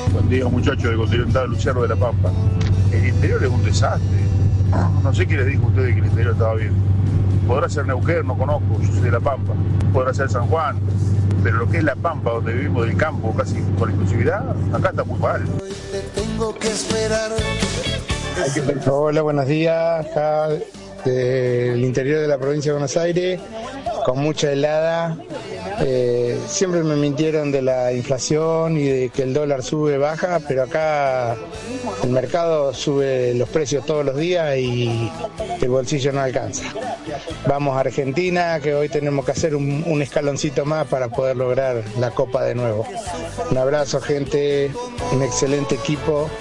Buen día, muchachos del Continental Luciano de la Pampa. El interior es un desastre. No sé qué les dijo a ustedes que el interior estaba bien. Podrá ser Neuquén, no conozco, yo soy de la Pampa. Podrá ser San Juan. Pero lo que es la Pampa, donde vivimos del campo, casi con exclusividad, acá está muy mal. Hola, buenos días. Acá del interior de la provincia de Buenos Aires, con mucha helada. Siempre me mintieron de la inflación y de que el dólar sube, baja, pero acá el mercado sube los precios todos los días y el bolsillo no alcanza. Vamos a Argentina, que hoy tenemos que hacer un escaloncito más para poder lograr la Copa de nuevo. Un abrazo, gente, un excelente equipo.